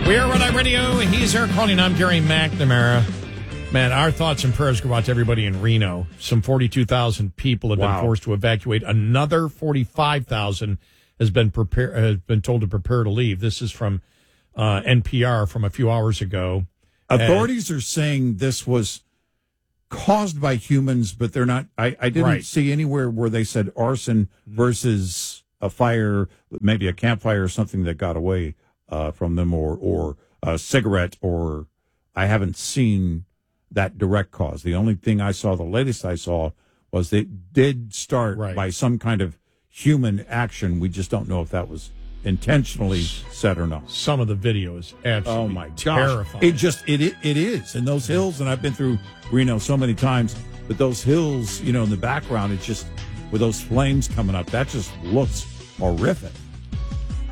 We are Red Eye Radio. He's Eric Conning. I'm Gary McNamara. Man, our thoughts and prayers go out to everybody in Reno. Some 42,000 people have been forced to evacuate. Another 45,000 has been told to prepare to leave. This is from NPR from a few hours ago. Authorities are saying this was caused by humans, but they're not. I didn't see anywhere where they said arson versus a fire, maybe a campfire or something that got away from them, or a cigarette, or I haven't seen that direct cause. The only thing I saw, the latest I saw, was they did start by some kind of human action. We just don't know if that was intentionally set or not. Some of the video is absolutely terrifying. It is in those hills, and I've been through Reno so many times, but those hills, in the background, it's just with those flames coming up, that just looks horrific.